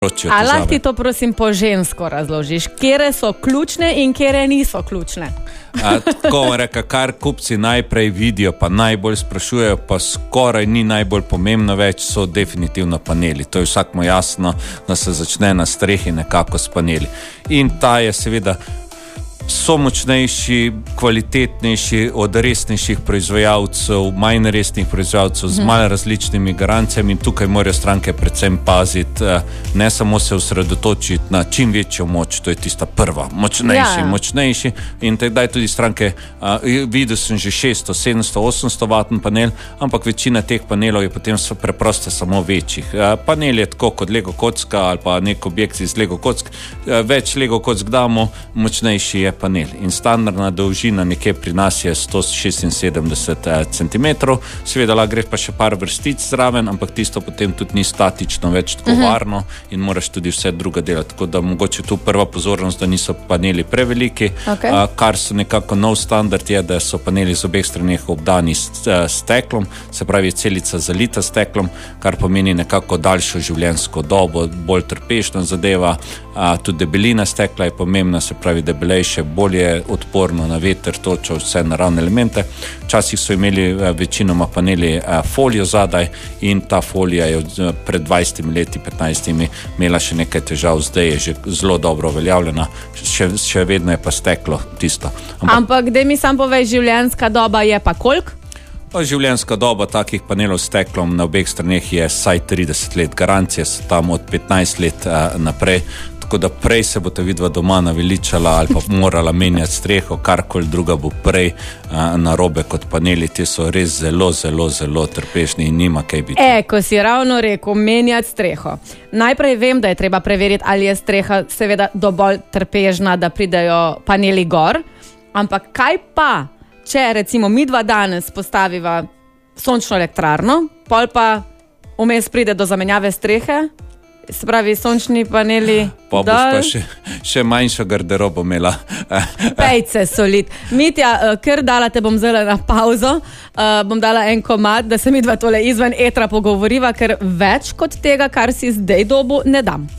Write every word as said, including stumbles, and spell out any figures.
A lahko ti to prosim po žensko razložiš, kere so ključne in kere niso ključne? A, tako reka, kar kupci najprej vidijo, pa najbolj sprašujejo, pa skoraj ni najbolj pomembno več, so definitivno paneli. To je vsakmu jasno, da se začne na strehi nekako s paneli. In ta je seveda so močnejši, kvalitetnejši od resnejših proizvajalcev, manj resnih proizvajalcev z malo različnimi garancijami in tukaj morajo stranke predvsem paziti, ne samo se osredotočiti na čim večjo moč, to je tista prva, močnejši, ja. močnejši in takdaj tudi stranke, a, videl sem že šeststo, sedemsto, osemsto vatn panel, ampak večina teh panelov je potem so preprosto samo večjih. A, panel je tako kot Lego kocka ali pa nek objekt iz Lego kock, a, več Lego kock damo, močnejši je panel. In standardna dolžina nekje pri nas je sto šestinsedemdeset centimetrov. Seveda lahko gre pa še par vrstic zraven, ampak tisto potem tudi ni statično, več tako uh-huh. varno in moraš tudi vse druga delati. Tako da mogoče tu prva pozornost, da niso paneli preveliki. Okay. A, kar so nekako nov standard je, da so paneli z obeh straneh obdani s a, steklom, se pravi celica zalita steklom, kar pomeni nekako daljšo življenjsko dobo, bolj trpežna zadeva. A, tudi debelina stekla je pomembna, se pravi debelejše, bolje odporno na veter, točo, vse naravne elemente. Včasih so imeli a, večinoma paneli a, folijo zadaj in ta folija je od, a, pred dvajsetimi leti, petnajstimi imela še nekaj težav, zdaj je že zelo dobro uveljavljena, še, še vedno je pa steklo tisto. Ampak, Ampak da mi sam povej, življenjska doba je pa koliko? Pa življenjska doba takih panelov s steklom na obeh straneh je saj trideset let, garancije so tam od petnajst let a, naprej. Tako da prej se bo ta vidva doma naveličala ali pa morala menjati streho, karkoli druga bo prej a, narobe kot paneli. Ti so res zelo, zelo, zelo trpežni in nima kaj biti. E, ko si ravno rekel, menjati streho. Najprej vem, da je treba preveriti, ali je streha seveda dovolj trpežna, da pridejo paneli gor, ampak kaj pa, če recimo mi dva danes postaviva sončno elektrarno, pol pa vmes pride do zamenjave strehe, se pravi, sončni paneli pa boš pa še, še manjšo garderobo imela. Pejce solit. Mitja, ker dala te bom zelo na pauzo, uh, bom dala en komad, da se mi dva tole izven etra pogovoriva, ker več kot tega, kar si zdaj dobu, ne dam.